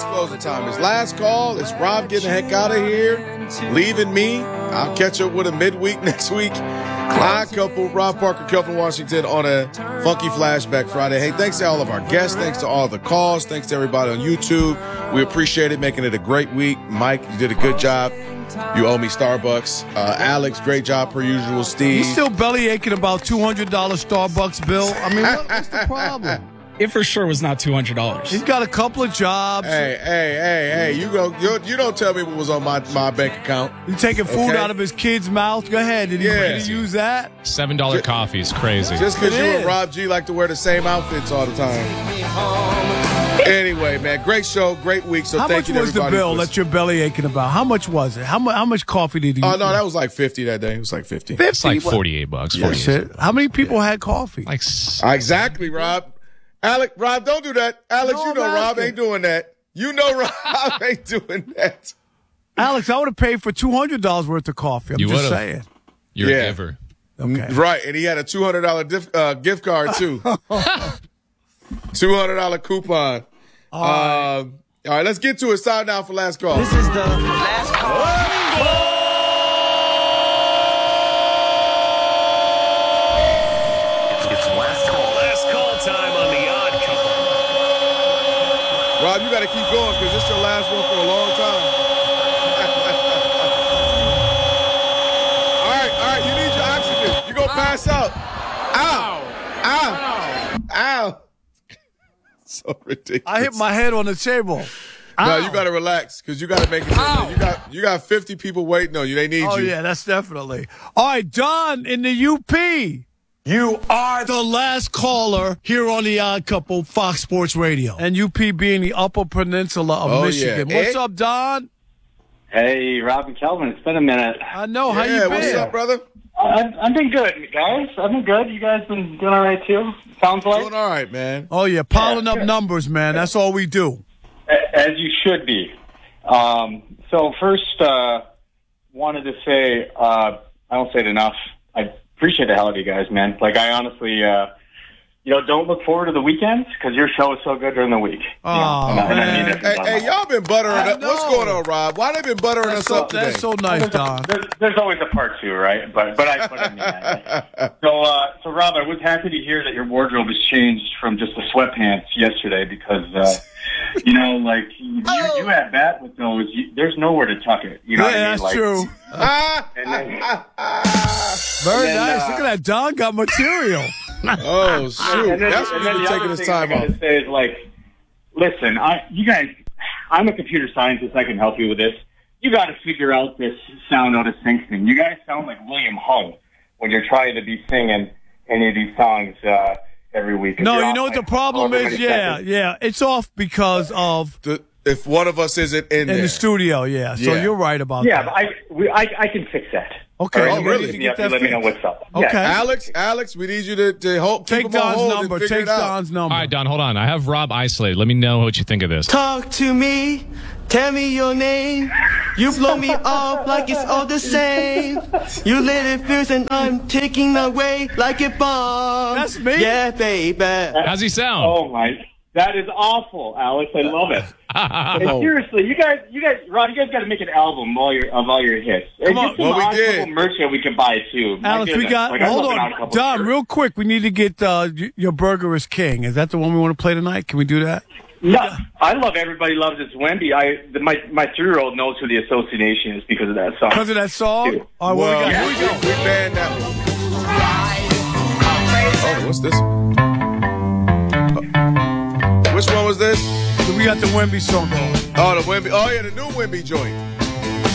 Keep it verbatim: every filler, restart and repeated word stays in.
Closing time. It's last call. It's Rob getting the heck out of here, leaving me. I'll catch up with a midweek next week. Odd Couple, Rob Parker, Kelvin Washington on a Funky Flashback Friday. Hey, thanks to all of our guests. Thanks to all the calls. Thanks to everybody on YouTube. We appreciate it, making it a great week. Mike, you did a good job. You owe me Starbucks. Uh, Alex, great job per usual. Steve. You still belly aching about two hundred dollars Starbucks bill? I mean, what, what's the problem? It for sure was not two hundred dollars. He's got a couple of jobs. Hey, hey, hey, hey! You go. You, you don't tell me what was on my, my bank account. He's taking food okay. out of his kid's mouth. Go ahead. Did he, Yeah. did he use that? Seven dollar Just- coffee is crazy. Just because It you is. and Rob G like to wear the same outfits all the time. Anyway, man, great show, great week. So How thank much you to was the everybody bill for- that you're belly aching about? How much was it? How much? How much coffee did he? Oh no, that was like fifty that day. It was like fifty. It's like What? forty-eight bucks. That's forty-eight. it. How many people had coffee? Like s- Exactly, Rob. Alec, Rob, don't do that. Alex, No, you know I'm Rob asking. ain't doing that. You know Rob ain't doing that. Alex, I would have paid for two hundred dollars worth of coffee. I'm You just would've. saying. You're Yeah. a giver. Okay. Right, and he had a two hundred dollars dif- uh, gift card too. two hundred dollars coupon. All right. Um, all right, let's get to it. Sign down for last call. This is the last call. It's last call. Last call time on The Odd Couple. Rob, you got to keep going because this is your last one for a long time. all right, all right, you need your oxygen. You're going to pass out. Ow. Ow. Ow. So ridiculous. I hit my head on the table. No, Ow. you got to relax because you got to make it. You got you got fifty people waiting on you. They need Oh, you. yeah, that's definitely. All right, Don in the U P. You are the last caller here on The Odd Couple, Fox Sports Radio. And U P being the Upper Peninsula of Oh, Michigan. yeah. What's Ed? up, Don? Hey, Rob and Kelvin, it's been a minute. I know. How yeah, you what's been? up, brother? I've, I've been good, guys. I've been good. You guys been doing all right, too? Sounds like? Doing all right, man. Oh, yeah, piling Yeah, up good. numbers, man. That's all we do. A- As you should be. Um, so first, uh, wanted to say, uh, I don't say it enough. I appreciate the hell out of you guys, man. Like, I honestly, uh, you know, don't look forward to the weekends because your show is so good during the week. You know, Oh, and I- and I man. mean it from Hey, my hey, heart. y'all been buttering I up. What's know. going on, Rob? Why they been buttering That's us so, up today? that's so nice, Don. There's, there's always a part two, right? But but I, but I mean that. So uh, so Rob, I was happy to hear that your wardrobe has changed from just the sweatpants yesterday because uh, you know, like you, you at bat with those, you, there's nowhere to tuck it. You know Yeah, what I mean? that's Like, true. And then, Very and then, nice. uh, Look at that. Don got material. Oh shoot! and then, That's and when then you the taking other his thing time I off. gotta say is like, listen, I you guys, I'm a computer scientist. I can help you with this. You got to figure out this sound out of sync thing. You guys sound like William Hung when you're trying to be singing any of these songs uh, every week. No, You're you off know what the by problem however is? many Yeah, seconds. yeah. It's off because of The- if one of us isn't in, in there, the studio, yeah. So Yeah. you're right about Yeah, that. but I, we, I I can fix that. Okay. All right, Oh, you really? guys You have get to that let me know fixed. what's up. Okay. Yeah. Alex, Alex, we need you to, to hold, Take keep them on Don's hold number. and figure Take it out. Don's number. All right, Don, hold on. I have Rob isolated. Let me know what you think of this. Talk to me, tell me your name. You blow me off like it's all the same. You lit it fierce and I'm taking away like a bomb. That's me. Yeah, baby. How's he sound? Oh my, that is awful, Alex. I love it. And seriously, you guys, you guys, Rob, you guys got to make an album of all your of all your hits. And on. get some Well, we Odd did. Couple merch that we can buy too. My Alex, we goodness. got. Like, I hold love an Odd on, Couple Don. shirt. Real quick, we need to get uh, y- your burger is king. Is that the one we want to play tonight? Can we do that? No, I love Everybody Loves It's Wemby. I the, my my three year old knows who the Association is because of that song. Because of that song. Dude. All right, what Well, we got? we, Here we go. we, we banned that one. Oh, what's this? Uh, which one was this? So we got the Wemby song going. Oh, the Wemby. Oh, yeah, the new Wemby joint.